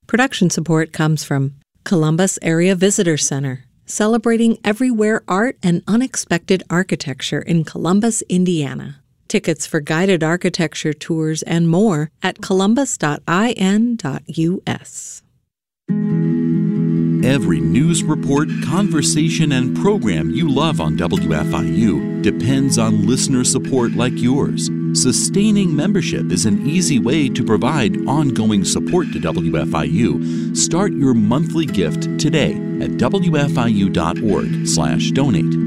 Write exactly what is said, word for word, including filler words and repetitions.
Production support comes from Columbus Area Visitor Center, celebrating everywhere art and unexpected architecture in Columbus, Indiana. Tickets for guided architecture tours and more at columbus dot I N dot U S. Every news report, conversation, and program you love on W F I U depends on listener support like yours. Sustaining membership is an easy way to provide ongoing support to W F I U. Start your monthly gift today at W F I U dot org slash donate.